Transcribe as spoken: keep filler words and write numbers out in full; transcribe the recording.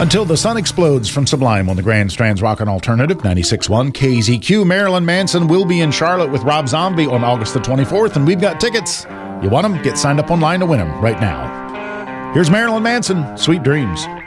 Until the Sun Explodes from Sublime on the Grand Strands Rockin' Alternative, ninety-six point one K Z Q. Marilyn Manson will be in Charlotte with Rob Zombie on August the twenty-fourth, and we've got tickets. You want them? Get signed up online to win them right now. Here's Marilyn Manson, Sweet Dreams.